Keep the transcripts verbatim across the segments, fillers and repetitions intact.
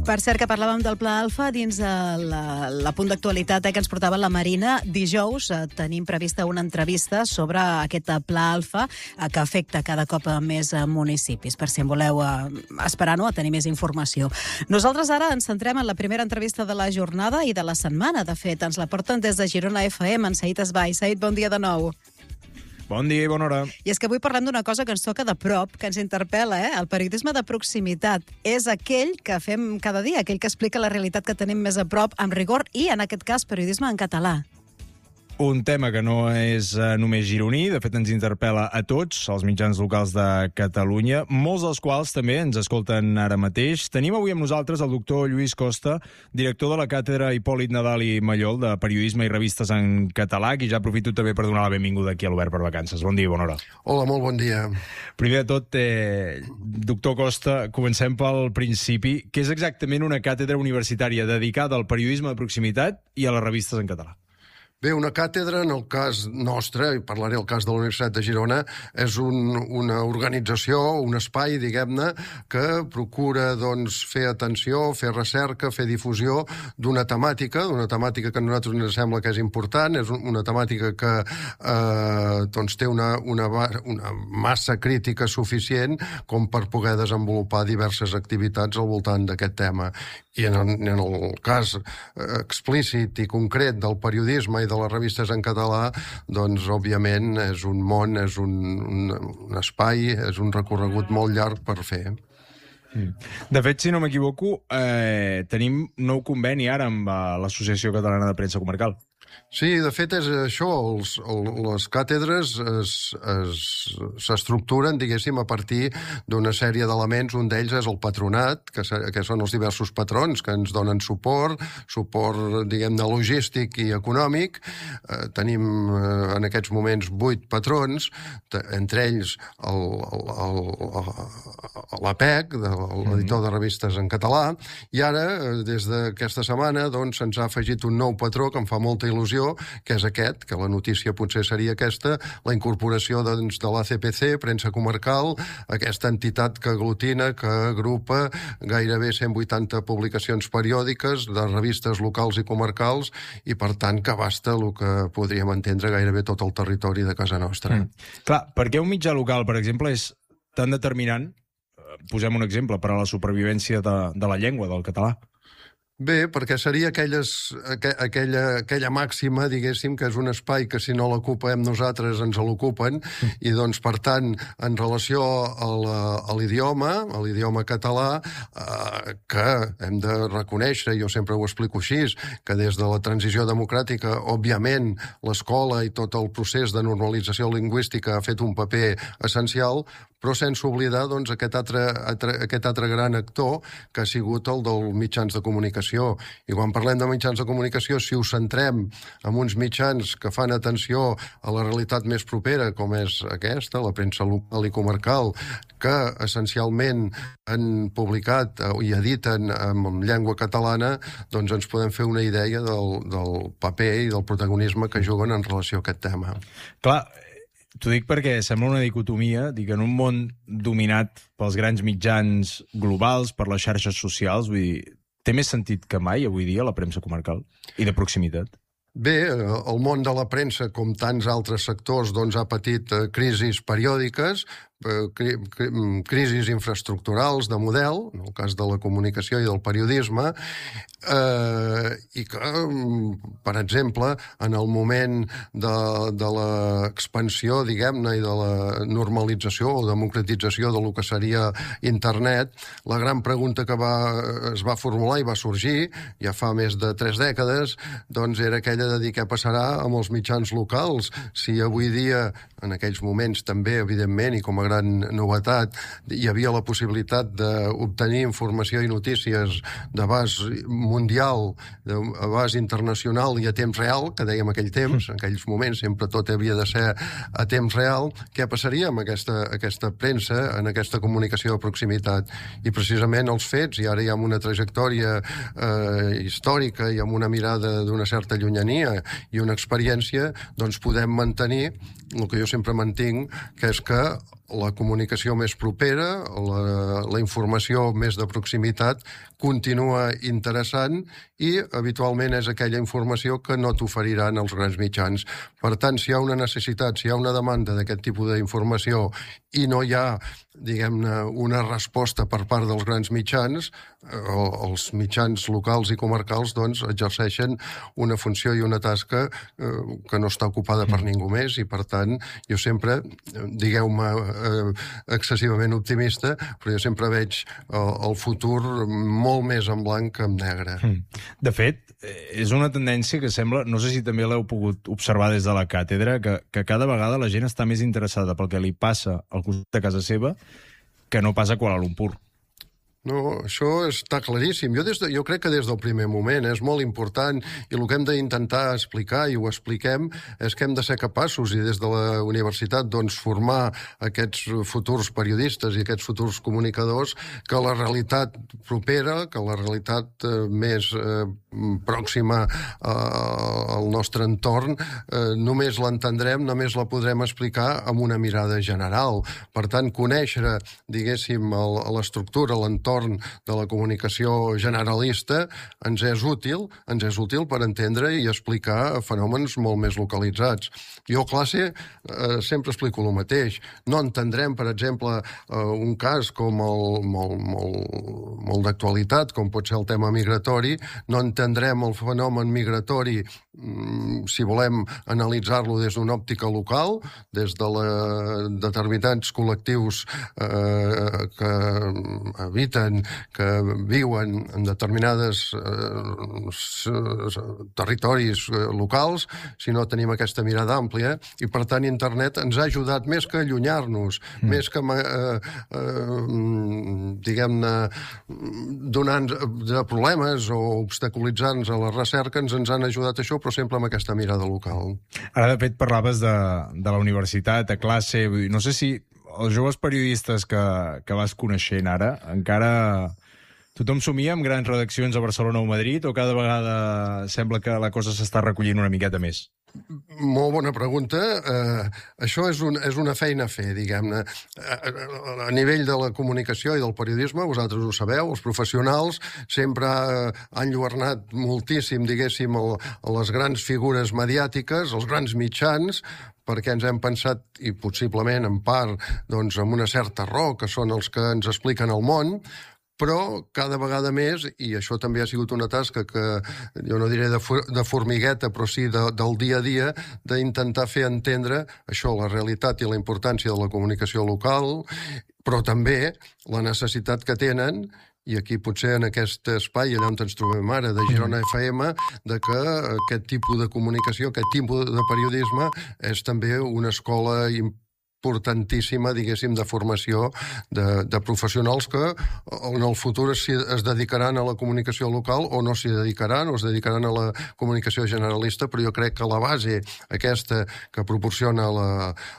Per cert, que parlàvem del Pla Alfa dins de la, la punt d'actualitat eh, que ens portava la Marina. Dijous eh, tenim prevista una entrevista sobre aquest Pla Alfa eh, que afecta cada cop a més eh, municipis, per si en voleu eh, esperar no, a tenir més informació. Nosaltres ara ens centrem en la primera entrevista de la jornada i de la setmana. De fet, ens la porten des de Girona F M, en Saïd Esbai. Saïd, bon dia de nou. Bon dia i bona hora. I és que avui parlem d'una cosa que ens toca de prop, que ens interpel·la, eh? El periodisme de proximitat. És aquell que fem cada dia, aquell que explica la realitat que tenim més a prop, amb rigor, i, en aquest cas, periodisme en català. Un tema que no és eh, només gironí, de fet ens interpel·la a tots, els mitjans locals de Catalunya, molts dels quals també ens escolten ara mateix. Tenim avui amb nosaltres el doctor Lluís Costa, director de la càtedra Hipòlit Nadal i Mallol de Periodisme i Revistes en Català, qui ja aprofito també per donar la benvinguda aquí a l'Obert per Vacances. Bon dia i bona hora. Hola, molt bon dia. Primer de tot, eh, doctor Costa, comencem pel principi. Què és exactament una càtedra universitària dedicada al periodisme de proximitat i a les revistes en català? Bé, una càtedra, en el cas nostre, i parlaré el cas de la Universitat de Girona, és un, una organització, un espai, diguem-ne, que procura doncs, fer atenció, fer recerca, fer difusió d'una temàtica, d'una temàtica que a nosaltres ens sembla que és important, és una temàtica que eh, doncs, té una, una, una massa crítica suficient com per poder desenvolupar diverses activitats al voltant d'aquest tema. I en el, en el cas explícit i concret del periodisme i de les revistes en català, doncs, òbviament, és un món, és un, un, un espai, és un recorregut molt llarg per fer. De fet, si no m'equivoco, eh, tenim nou conveni ara amb l'Associació Catalana de Premsa Comarcal. Sí, de fet és això, els, el, les càtedres s'estructuren, diguéssim, a partir d'una sèrie d'elements. Un d'ells és el patronat, que, que són els diversos patrons que ens donen suport, suport, diguem-ne, logístic i econòmic. Eh, tenim eh, en aquests moments vuit patrons, entre ells el, el, el, l'A P E C, l'editor de revistes en català, i ara, des d'aquesta setmana, doncs, se'ns ha afegit un nou patró que em fa molta il·lusió, que és aquest, que la notícia potser seria aquesta, la incorporació doncs, de l'A C P C, Premsa Comarcal, aquesta entitat que aglutina, que agrupa gairebé cent vuitanta publicacions periòdiques de revistes locals i comarcals i, per tant, que abasta el que podríem entendre gairebé tot el territori de casa nostra. Mm. Clar, per què un mitjà local, per exemple, és tan determinant, posem un exemple, per a la supervivència de, de la llengua, del català? Bé, perquè seria aquelles, aquella, aquella màxima, diguéssim, que és un espai que si no l'ocupem nosaltres ens l'ocupen, i doncs, per tant, en relació a l'idioma, a l'idioma català, eh, que hem de reconèixer, jo sempre ho explico així, que des de la transició democràtica, òbviament, l'escola i tot el procés de normalització lingüística ha fet un paper essencial, però sense oblidar doncs, aquest, altre, altre, aquest altre gran actor que ha sigut el dels mitjans de comunicació. I quan parlem de mitjans de comunicació, si ho centrem en uns mitjans que fan atenció a la realitat més propera, com és aquesta, la premsa local i comarcal, que essencialment han publicat i editen en llengua catalana, doncs ens podem fer una idea del, del paper i del protagonisme que juguen en relació a aquest tema. Clar, t'ho dic perquè sembla una dicotomia, dic, en un món dominat pels grans mitjans globals, per les xarxes socials, vull dir, té més sentit que mai avui dia la premsa comarcal i de proximitat? Bé, el món de la premsa, com tants altres sectors, doncs, ha patit crisis periòdiques, crisis infraestructurals de model, en el cas de la comunicació i del periodisme, eh, i que, per exemple, en el moment de, de l'expansió, diguem-ne, i de la normalització o democratització de lo que seria internet, la gran pregunta que va, es va formular i va sorgir, ja fa més de tres dècades, doncs era aquella de dir què passarà amb els mitjans locals, si avui dia, en aquells moments també, evidentment, i com a gran novetat, hi havia la possibilitat d'obtenir informació i notícies d'abast mundial, d'abast internacional i a temps real, que dèiem aquell temps, en aquells moments sempre tot havia de ser a temps real. Què passaria amb aquesta, aquesta premsa, en aquesta comunicació de proximitat? I precisament els fets, i ara hi ha una trajectòria eh, històrica i amb una mirada d'una certa llunyania i una experiència, doncs podem mantenir el que jo sempre mantinc, que és que la comunicació més propera, la, la informació més de proximitat, continua interessant i habitualment és aquella informació que no t'oferiran els grans mitjans. Per tant, si hi ha una necessitat, si hi ha una demanda d'aquest tipus d'informació i no hi ha, diguem-ne, una resposta per part dels grans mitjans, eh, els mitjans locals i comarcals doncs, exerceixen una funció i una tasca eh, que no està ocupada per ningú més i, per tant, jo sempre, digueu-me, eh, excessivament optimista, però jo sempre veig el, el futur molt més en blanc que en negre. De fet, és una tendència que sembla, no sé si també l'heu pogut observar des de la càtedra, que, que cada vegada la gent està més interessada pel que li passa al costat de casa seva que no passa a Kuala Lumpur. No, això està claríssim. Jo, des de, jo crec que des del primer moment és molt important i el que hem d'intentar explicar, i ho expliquem, és que hem de ser capaços, i des de la universitat, doncs, formar aquests futurs periodistes i aquests futurs comunicadors, que la realitat propera, que la realitat eh, més eh, pròxima eh, al nostre entorn, eh, només l'entendrem, només la podrem explicar amb una mirada general. Per tant, conèixer, diguéssim, l'estructura, l'entorn de la comunicació generalista ens és útil, ens és útil per entendre i explicar fenòmens molt més localitzats. Jo a classe eh, sempre explico el mateix. No entendrem, per exemple, eh, un cas com el molt, molt, molt d'actualitat, com pot ser el tema migratori, no entendrem el fenomen migratori mm, si volem analitzar-lo des d'una òptica local, des de la, determinats col·lectius eh, que habiten, que viuen en determinades eh, territoris locals, si no tenim aquesta mirada àmplia, i per tant internet ens ha ajudat més que allunyar-nos, mm. més que eh, eh, diguem-ne donant de problemes o obstaculitzar-nos a la recerca, ens, ens han ajudat això, però sempre amb aquesta mirada local. Ara, de fet, parlaves de, de la universitat, a classe, vull dir, no sé si els joves periodistes que, que vas coneixent ara, encara tothom somia amb grans redaccions a Barcelona o Madrid, o cada vegada sembla que la cosa s'està recollint una miqueta més? Molt bona pregunta. Eh, això és, un, és una feina a fer, diguem-ne. A nivell de la comunicació i del periodisme, vosaltres ho sabeu, els professionals sempre han lluernat moltíssim, diguéssim, a les grans figures mediàtiques, els grans mitjans, perquè ens hem pensat, i possiblement en part, doncs, amb una certa raó, que són els que ens expliquen el món, però cada vegada més, i això també ha sigut una tasca que jo no diré de, for, de formigueta, però sí de, del dia a dia, d'intentar fer entendre això, la realitat i la importància de la comunicació local, però també la necessitat que tenen, i aquí potser en aquest espai, allà on ens trobem ara, de Girona F M, de que aquest tipus de comunicació, aquest tipus de periodisme és també una escola important, importantíssima, diguéssim, de formació de, de professionals que en el futur es, es dedicaran a la comunicació local o no s'hi dedicaran o es dedicaran a la comunicació generalista, però jo crec que la base aquesta que proporciona la,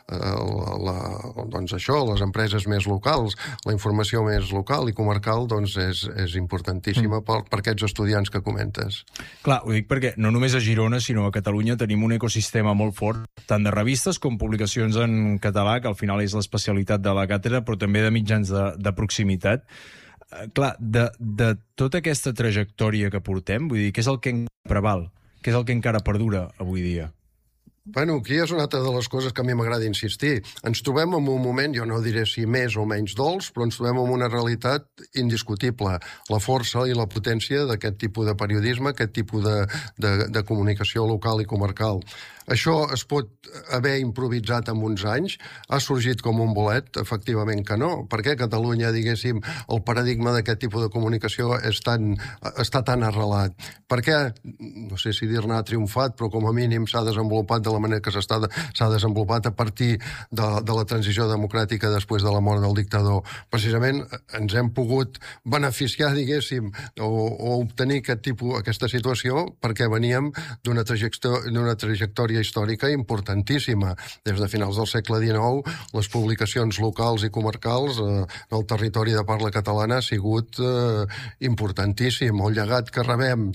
la, la, doncs això, les empreses més locals, la informació més local i comarcal, doncs és, és importantíssima mm. per, per aquests estudiants que comentes. Clar, ho dic perquè no només a Girona, sinó a Catalunya tenim un ecosistema molt fort, tant de revistes com publicacions en català, que al final és l'especialitat de la càtedra, però també de mitjans de, de proximitat. Eh, clar, de, de tota aquesta trajectòria que portem, vull dir, què és el que encara preval? Què és el que encara perdura avui dia? Bueno, aquí és una altra de les coses que a mi m'agrada insistir. Ens trobem en un moment, jo no diré si més o menys dolç, però ens trobem en una realitat indiscutible. La força i la potència d'aquest tipus de periodisme, aquest tipus de, de, de comunicació local i comarcal. Això es pot haver improvisat en uns anys, ha sorgit com un bolet, efectivament que no. Per què a Catalunya, diguéssim, el paradigma d'aquest tipus de comunicació és tan, està tan arrelat? Per què, no sé si dir-ne ha triomfat, però com a mínim s'ha desenvolupat de la manera que s'ha desenvolupat a partir de, de la transició democràtica després de la mort del dictador? Precisament ens hem pogut beneficiar, diguéssim, o, o obtenir aquest tipus, aquesta situació perquè veníem d'una trajectòria, trajectòria històrica importantíssima. Des de finals del segle dinou, les publicacions locals i comarcals eh, en el territori de parla catalana ha sigut eh, importantíssim. El llegat que rebem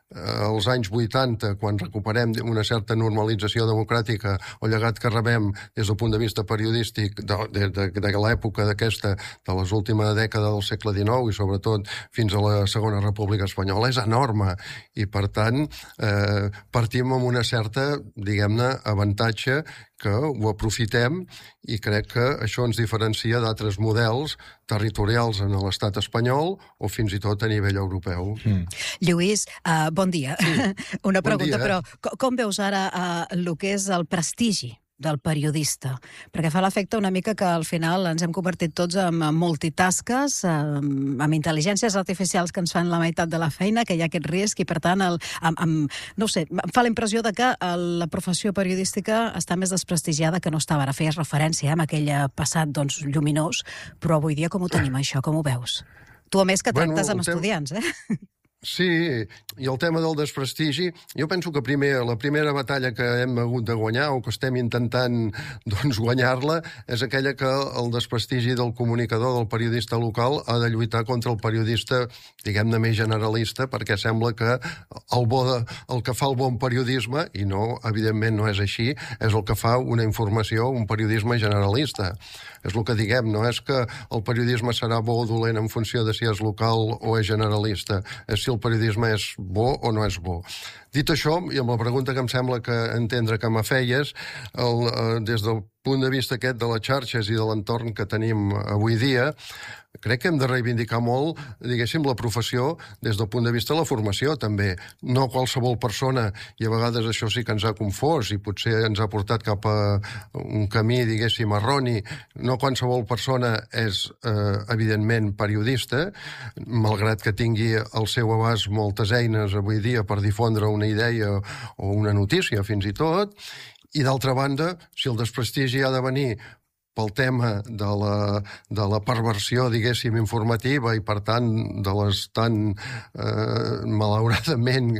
als anys vuitanta, quan recuperem una certa normalització democràtica o llegat que rebem des del punt de vista periodístic de, de, de, de l'època d'aquesta, de les últimes dècades del segle dinou i sobretot fins a la Segona República Espanyola, és enorme i per tant eh, partim amb una certa, diguem-ne, avantatge que ho aprofitem i crec que això ens diferencia d'altres models territorials en l'estat espanyol o fins i tot a nivell europeu. Mm. Lluís, uh, bon dia. Sí. Una pregunta, bon dia, eh? però com veus ara uh, el que és el prestigi del periodista? Perquè fa l'efecte una mica que al final ens hem convertit tots en multitasques, amb, amb intel·ligències artificials que ens fan la meitat de la feina, que hi ha aquest risc i, per tant, el, amb, amb, no ho sé, em fa la impressió de que el, la professió periodística està més desprestigiada que no estava. Ara feies referència eh, amb aquell passat doncs, lluminós, però avui dia com ho tenim, això? Com ho veus? Tu, a més, que tractes bueno, amb tem... estudiants, eh? Sí, i el tema del desprestigi, jo penso que primer la primera batalla que hem hagut de guanyar o que estem intentant doncs, guanyar-la és aquella que el desprestigi del comunicador, del periodista local, ha de lluitar contra el periodista, diguem-ne, més generalista, perquè sembla que el, bo de, el que fa el bon periodisme, i no, evidentment no és així, és el que fa una informació, un periodisme generalista. És el que diguem, no és que el periodisme serà bo o dolent en funció de si és local o és generalista, és si el periodisme és bo o no és bo. Dit això, i amb la pregunta que em sembla que entendre que me feies, el, eh, des del punt de vista aquest de les xarxes i de l'entorn que tenim avui dia, crec que hem de reivindicar molt, diguéssim, la professió des del punt de vista de la formació, també. No qualsevol persona, i a vegades això sí que ens ha confós i potser ens ha portat cap a un camí, diguéssim, erroni. No qualsevol persona és, eh, evidentment, periodista, malgrat que tingui al seu abast moltes eines avui dia per difondre una idea o una notícia, fins i tot. I, d'altra banda, si el desprestigi ha de venir pel tema de la, de la perversió, diguéssim, informativa i, per tant, de les tan eh, malauradament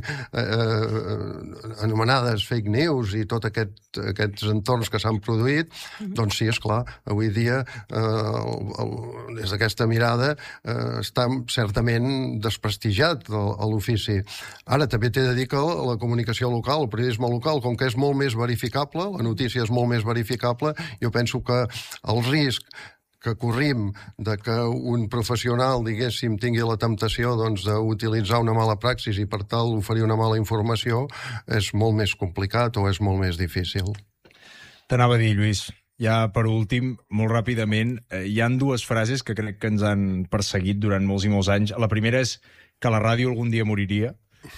eh, anomenades fake news i tot aquest, aquests entorns que s'han produït, mm-hmm. doncs sí, esclar, avui dia, eh, el, el, des d'aquesta mirada, eh, està certament desprestigiat el, l'ofici. Ara, també t'he de dir que la comunicació local, el periodisme local, com que és molt més verificable, la notícia és molt més verificable, jo penso que el risc que corrim de que un professional, diguéssim, tingui la temptació doncs, d'utilitzar una mala praxis i per tal oferir una mala informació és molt més complicat o és molt més difícil. T'anava a dir, Lluís, ja per últim, molt ràpidament, eh, hi han dues frases que crec que ens han perseguit durant molts i molts anys. La primera és que la ràdio algun dia moriria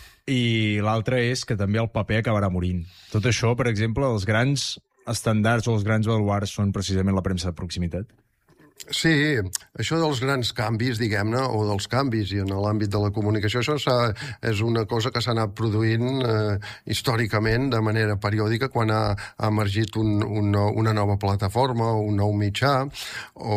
i l'altra és que també el paper acabarà morint. Tot això, per exemple, els grans estàndards o els grans baluards són precisament la premsa de proximitat? Sí, això dels grans canvis, diguem-ne, o dels canvis i en l'àmbit de la comunicació, això és una cosa que s'ha anat produint eh, històricament de manera periòdica quan ha, ha emergit un, un, una nova plataforma o un nou mitjà o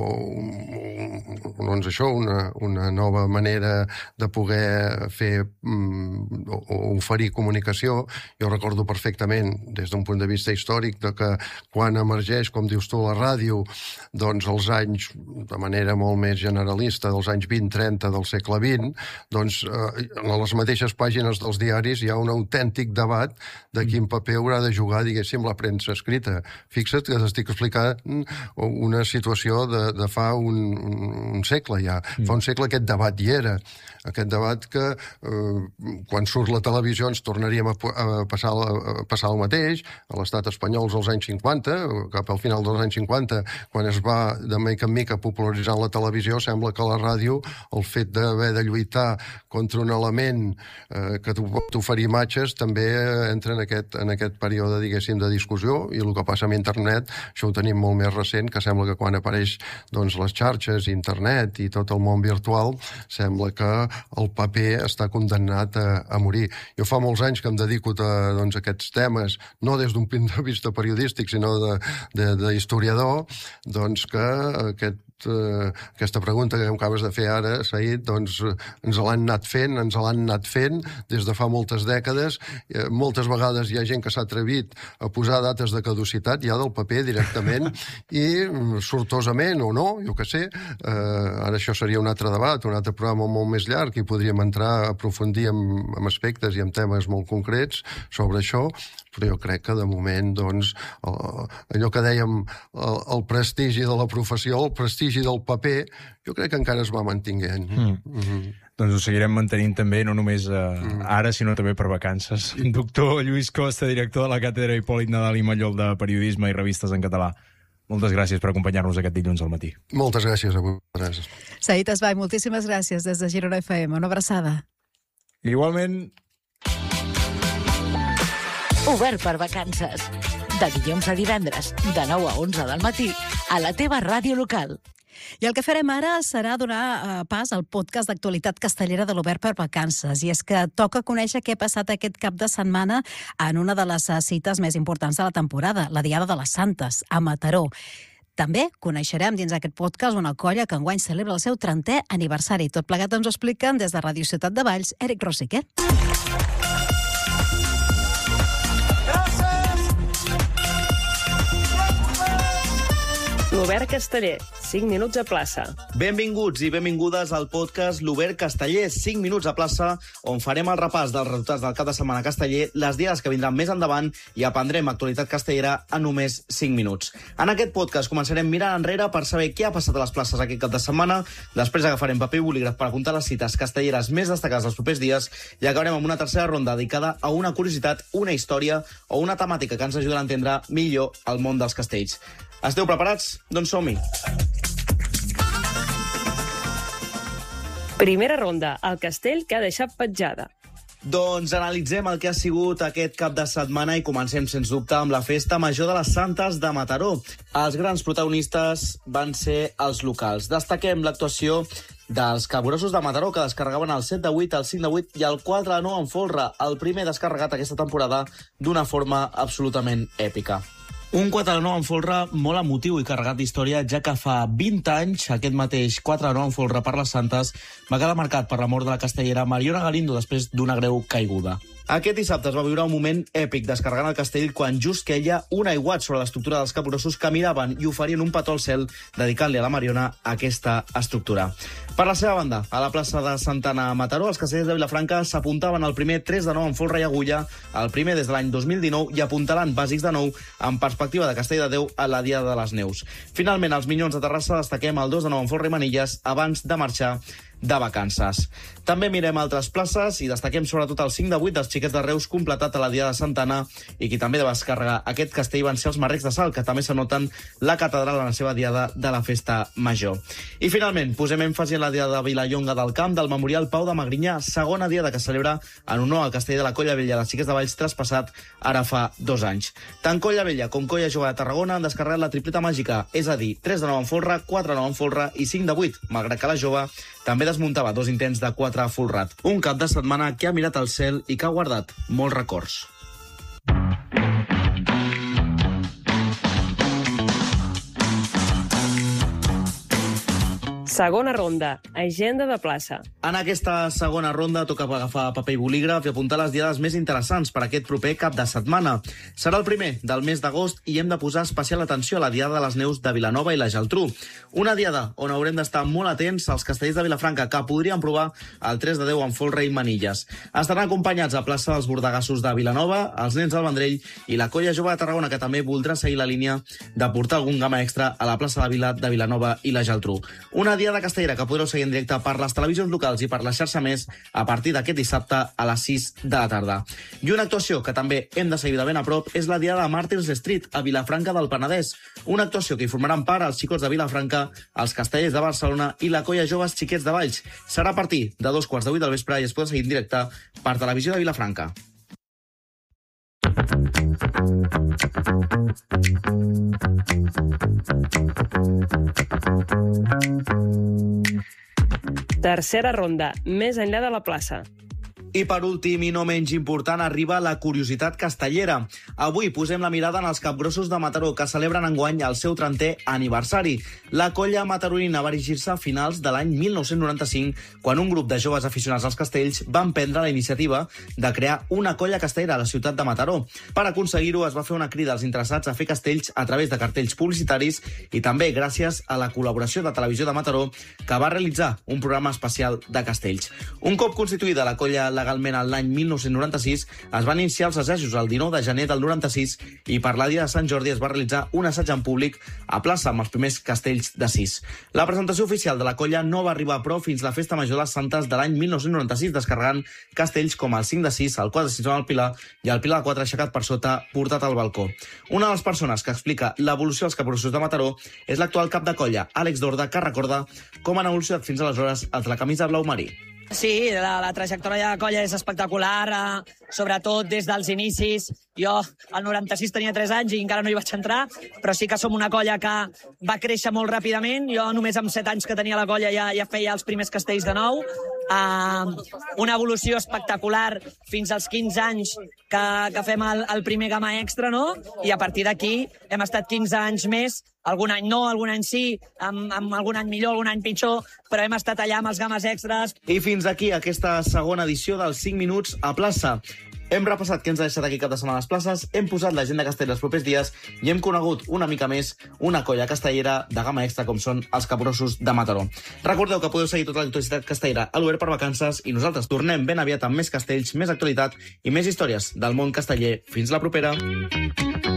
doncs això, una, una nova manera de poder fer mm, o, o oferir comunicació. Jo recordo perfectament, des d'un punt de vista històric, de que quan emergeix, com dius tu, la ràdio, doncs els anys de manera molt més generalista, dels anys vint trenta del segle vint, doncs eh, en les mateixes pàgines dels diaris hi ha un autèntic debat de quin paper haurà de jugar, diguéssim, la premsa escrita. Fixa't que t'estic explicant una situació de, de fa un, un segle ja. Fa un segle aquest debat hi era. Aquest debat que eh, quan surt la televisió ens tornaríem a, a, passar, a passar el mateix. A l'estat espanyol als anys cinquanta, cap al final dels anys cinquanta, quan es va de mica en mica popularitzant la televisió, sembla que la ràdio, el fet d'haver de lluitar contra un element eh, que pot oferir imatges, també entra en aquest, en aquest període, diguéssim, de discussió, i el que passa amb internet, això ho tenim molt més recent, que sembla que quan apareix doncs, les xarxes, internet i tot el món virtual, sembla que el paper està condemnat a, a morir. Jo fa molts anys que em dedico a doncs, aquests temes, no des d'un punt de vista periodístic, sinó d'historiador, doncs que aquest eh, aquesta pregunta que acabes de fer ara, Saïd, doncs eh, ens l'han anat fent, ens l'han anat fent des de fa moltes dècades. Eh, moltes vegades hi ha gent que s'ha atrevit a posar dates de caducitat ja del paper directament i sortosament o no, jo què sé, eh, ara això seria un altre debat, un altre programa molt més llarg i podríem entrar a aprofundir en, en aspectes i en temes molt concrets sobre això, però jo crec que de moment, doncs, el, allò que dèiem, el, el prestigi de la professió, el prestigi del paper, jo crec que encara es va mantinguent. Mm. Mm-hmm. Doncs ho seguirem mantenint també, no només eh, mm. ara, sinó també per vacances. Doctor Lluís Costa, director de la Càtedra Hipòlit Nadal i Mallol de Periodisme i Revistes en Català. Moltes gràcies per acompanyar-nos aquest dilluns al matí. Moltes gràcies a vosaltres. Saïd Esbai, moltíssimes gràcies des de Girona F M. Una abraçada. Igualment. Obert per vacances. De dilluns a divendres, de nou a onze del matí, a la teva ràdio local. I el que farem ara serà donar uh, pas al podcast d'actualitat castellera de l'Obert per Vacances. I és que toca conèixer què ha passat aquest cap de setmana en una de les cites més importants de la temporada, la Diada de les Santes, a Mataró. També coneixerem dins aquest podcast una colla que enguany celebra el seu trentè aniversari. Tot plegat ens ho expliquen des de Ràdio Ciutat de Valls, Eric Rosique. L'Obert Casteller, cinc minuts a plaça. Benvinguts i benvingudes al podcast L'Obert Casteller, cinc minuts a plaça, on farem el repàs dels resultats del cap de setmana casteller, les diades que vindran més endavant i aprendrem actualitat castellera a només cinc minuts. En aquest podcast començarem mirant enrere per saber què ha passat a les places aquest cap de setmana, després agafarem paper i bolígraf per apuntar les cites castelleres més destacades dels propers dies i acabarem amb una tercera ronda dedicada a una curiositat, una història o una temàtica que ens ajudarà a entendre millor el món dels castells. Esteu preparats? Doncs som-hi. Primera ronda, el castell que ha deixat petjada. Doncs analitzem el que ha sigut aquest cap de setmana i comencem, sens dubte, amb la Festa Major de les Santes de Mataró. Els grans protagonistes van ser els locals. Destaquem l'actuació dels capgrossos de Mataró, que descarregaven el set de vuit, el cinc de vuit i el quatre de nou en folre, el primer descarregat aquesta temporada d'una forma absolutament èpica. Un quatre de nou en folre molt emotiu i carregat d'història, ja que fa vint anys, aquest mateix quatre de nou en folre per les Santes va quedar marcat per la mort de la castellera Mariona Galindo després d'una greu caiguda. Aquest dissabte es va viure un moment èpic descarregant el castell quan just queia un aiguat sobre l'estructura dels capgrossos que miraven i oferien un petó al cel dedicant-li a la Mariona aquesta estructura. Per la seva banda, a la plaça de Santana a Mataró, els castellers de Vilafranca s'apuntaven al primer tres de nou en folre i agulla, el primer des de l'any dos mil dinou, i apuntaran bàsics de nou en perspectiva de Castell de Déu a la Diada de les Neus. Finalment, els Minyons de Terrassa destaquem el dos de nou en folre i manilles abans de marxar de vacances. També mirem altres places i destaquem sobretot el cinc de vuit dels xiquets de Reus completat a la Diada de Santana, i qui també va descarregar aquest castell van ser els Marrecs de Salt, que també s'anoten la catedral en la seva Diada de la Festa Major. I finalment, posem èmfasi en la Diada de Vilallonga del Camp del Memorial Pau de Magrinyà, segona Diada que celebra en honor al castell de la Colla Vella dels xiquets de Valls traspassat ara fa dos anys. Tant Colla Vella com Colla Jove de Tarragona han descarregat la tripleta màgica, és a dir, tres de nou en folre, quatre de nou en folre i cinc de vuit, malgrat que la Jove també desmuntava dos intents de quatre folrat. Un cap de setmana que ha mirat al cel i que ha guardat molts records. Segona ronda, agenda de plaça. En aquesta segona ronda toca agafar paper i bolígraf i apuntar les diades més interessants per aquest proper cap de setmana. Serà el primer del mes d'agost i hem de posar especial atenció a la Diada de les Neus de Vilanova i la Geltrú. Una diada on haurem d'estar molt atents als castellers de Vilafranca, que podrien provar el tres de deu en folre i manilles. Estaran acompanyats a plaça dels bordegassos de Vilanova, els nens del Vendrell i la Colla Jove de Tarragona, que també voldrà seguir la línia de portar algun gama extra a la plaça de Vila de Vilanova i la Geltrú. Una Diada castellera que podreu seguir en directe per les televisions locals i per la xarxa Més a partir d'aquest dissabte a les sis de la tarda. I una actuació que també hem de seguir de ben a prop és la Diada de Màrtirs Street a Vilafranca del Penedès. Una actuació que hi formaran part els xicots de Vilafranca, els castellers de Barcelona i la Colla Joves Xiquets de Valls. Serà a partir de dos quarts de vuit del vespre i es pot seguir en directe per Televisió de Vilafranca. Tercera ronda, més enllà de la plaça. I per últim, i no menys important, arriba la curiositat castellera. Avui posem la mirada en els capgrossos de Mataró, que celebren enguany el seu trentè aniversari. La colla mataronina va erigir-se a finals de l'any mil nou-cents noranta-cinc, quan un grup de joves aficionats als castells van prendre la iniciativa de crear una colla castellera a la ciutat de Mataró. Per aconseguir-ho, es va fer una crida als interessats a fer castells a través de cartells publicitaris i també gràcies a la col·laboració de Televisió de Mataró, que va realitzar un programa especial de castells. Un cop constituïda la colla legalment l'any mil nou-cents noranta-sis, es van iniciar els assajos el dinou de gener del noranta-sis i per la dia de Sant Jordi es va realitzar un assaig en públic a plaça amb els primers castells de sis. La presentació oficial de la colla no va arribar, però, fins la Festa Major de les Santes de l'any mil nou-cents noranta-sis, descarregant castells com el cinc de sis, el quatre de sis al Pilar i el Pilar de quatre aixecat per sota, portat al balcó. Una de les persones que explica l'evolució dels capgrossos de Mataró és l'actual cap de colla, Àlex Dorda, que recorda com han evolucionat fins aleshores els de la camisa blau marí. Sí, la, la trajectòria de la colla és espectacular, eh, sobretot des dels inicis. Jo, al noranta-sis, tenia tres anys i encara no hi vaig entrar, però sí que som una colla que va créixer molt ràpidament. Jo, només amb set anys que tenia la colla, ja, ja feia els primers castells de nou. Uh, una evolució espectacular fins als quinze anys que, que fem el, el primer gamma extra, no? I a partir d'aquí hem estat quinze anys més, algun any no, algun any sí, amb, amb algun any millor, algun any pitjor, però hem estat allà amb els gammes extras. I fins aquí aquesta segona edició dels cinc minuts a plaça. Hem repassat què ens ha deixat aquí cap de setmana a les places, hem posat l'agenda castellera els propers dies i hem conegut una mica més una colla castellera de gamma extra com són els capgrossos de Mataró. Recordeu que podeu seguir tota l'actualitat castellera a l'Obert per Vacances i nosaltres tornem ben aviat amb més castells, més actualitat i més històries del món casteller. Fins la propera!